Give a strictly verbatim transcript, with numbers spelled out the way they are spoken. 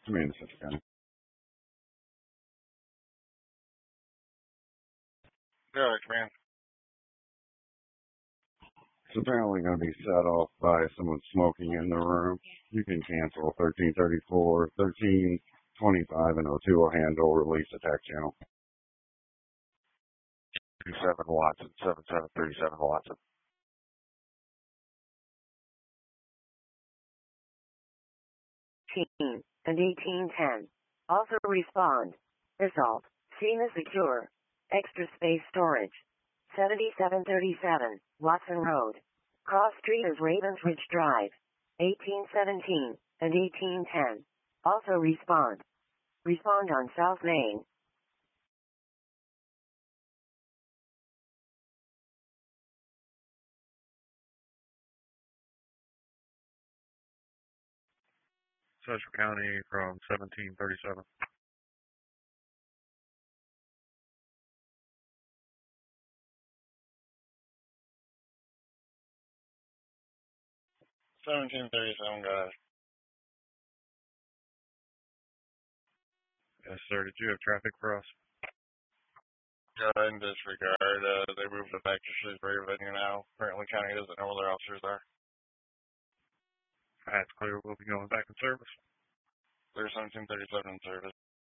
Commander Central County. Yeah, command. It's apparently going to be set off by someone smoking in the room. You can cancel thirteen thirty-four, thirteen twenty-five, and oh two will handle release attack channel. two seven Watson, seven seven three seven Watson. eighteen and eighteen ten. Also respond. Assault. Scene is secure. Extra space storage. seventy-seven thirty-seven, Watson Road. Cross Street is Ravens Ridge Drive. eighteen seventeen and eighteen ten. Also respond. Respond on South Main. Central County from seventeen thirty-seven. seventeen thirty-seven, guys. Yes, sir. Did you have traffic for us? Yeah, in disregard, uh, they moved it back to Shrewsbury venue now. Apparently, county doesn't know where their officers are. That's clear. We'll be going back in service. They're seventeen thirty-seven in service.